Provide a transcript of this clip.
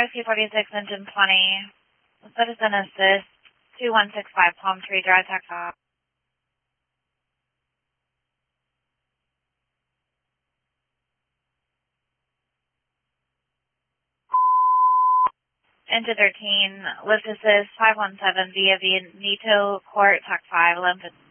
P46, engine 20, citizen assist, 2165 Palm Tree Drive, Texas. Engine 13, lift assist, 517 via Benito Court, Tuck 5, Olympus.